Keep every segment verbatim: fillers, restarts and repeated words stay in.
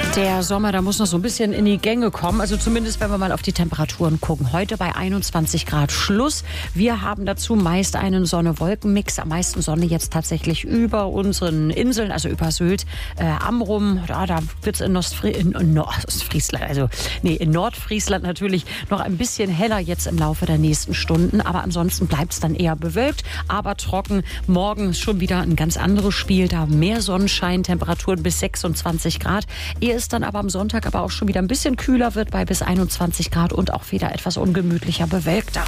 Der Sommer, da muss noch so ein bisschen in die Gänge kommen. Also zumindest, wenn wir mal auf die Temperaturen gucken. Heute bei einundzwanzig Grad Schluss. Wir haben dazu meist einen Sonne-Wolken-Mix. Am meisten Sonne jetzt tatsächlich über unseren Inseln, also über Sylt, äh, Amrum. Da, da wird es in, Ostfri- in, in Ostfriesland, also nee, in Nordfriesland natürlich noch ein bisschen heller jetzt im Laufe der nächsten Stunden. Aber ansonsten bleibt es dann eher bewölkt, aber trocken. Morgen schon wieder ein ganz anderes Spiel. Da mehr Sonnenschein, Temperaturen bis sechsundzwanzig Grad. Ehe es dann aber am Sonntag aber auch schon wieder ein bisschen kühler wird, bei bis einundzwanzig Grad und auch wieder etwas ungemütlicher, bewölkter.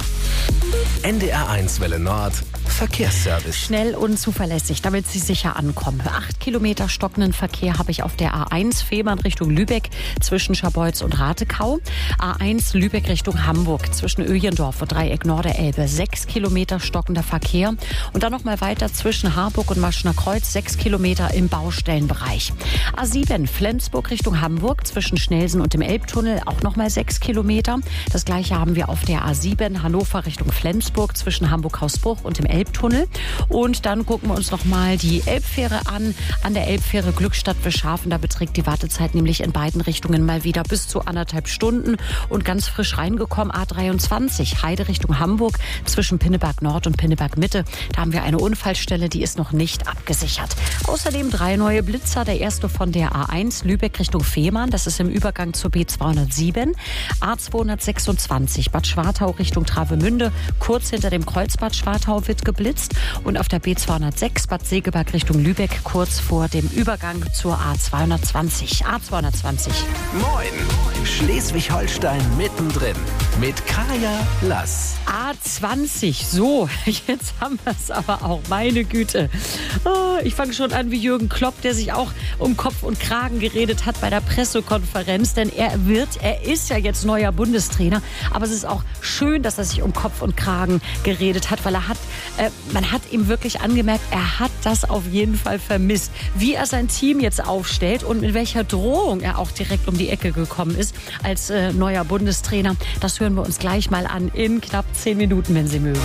N D R eins Welle Nord, Verkehrsservice. Schnell und zuverlässig, damit Sie sicher ankommen. Acht Kilometer stockenden Verkehr habe ich auf der A eins Fehmarn Richtung Lübeck zwischen Scharbeutz und Ratekau. A eins Lübeck Richtung Hamburg zwischen Öjendorf und Dreieck Norderelbe. Sechs Kilometer stockender Verkehr. Und dann noch mal weiter zwischen Harburg und Maschner Kreuz. Sechs Kilometer im Baustellenbereich. A sieben Flensburg Richtung Hamburg zwischen Schnelsen und dem Elbtunnel. Auch noch mal sechs Kilometer. Das gleiche haben wir auf der A sieben Hannover Richtung Flensburg zwischen Hamburg-Hausbruch und dem Elbtunnel. Und dann gucken wir uns noch mal die Elbfähre an. An der Elbfähre Glückstadt-Beschafen, da beträgt die Wartezeit nämlich in beiden Richtungen mal wieder bis zu anderthalb Stunden. Und ganz frisch reingekommen A dreiundzwanzig Heide Richtung Hamburg zwischen Pinneberg Nord und Pinneberg Mitte. Da haben wir eine Unfallstelle, die ist noch nicht abgesichert. Außerdem drei neue Blitzer. Der erste von der A eins Lübeck Richtung Fehmarn. Das ist im Übergang zur B zweihundertsieben. A zweihundertsechsundzwanzig Bad Schwartau Richtung Travemünde. Kurz hinter dem Kreuzbad Schwartau wird geblitzt. Und auf der B zweihundertsechs Bad Segeberg Richtung Lübeck kurz vor dem Übergang zur A zweihundertzwanzig. A zweihundertzwanzig. Moin! Schleswig-Holstein mittendrin mit Kaya Lass. A zwanzig, so, jetzt haben wir es aber auch, meine Güte. Oh, ich fange schon an wie Jürgen Klopp, der sich auch um Kopf und Kragen geredet hat bei der Pressekonferenz, denn er wird, er ist ja jetzt neuer Bundestrainer, aber es ist auch schön, dass er sich um Kopf und Kragen geredet hat, weil er hat, äh, man hat ihm wirklich angemerkt, er hat das auf jeden Fall vermisst. Wie er sein Team jetzt aufstellt und mit welcher Drohung er auch direkt um die Ecke gekommen ist als äh, neuer Bundestrainer, das hören wir uns gleich mal an in knapp zehn Minuten, wenn Sie mögen.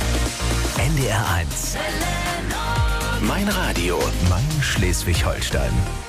N D R eins. Mein Radio, mein Schleswig-Holstein.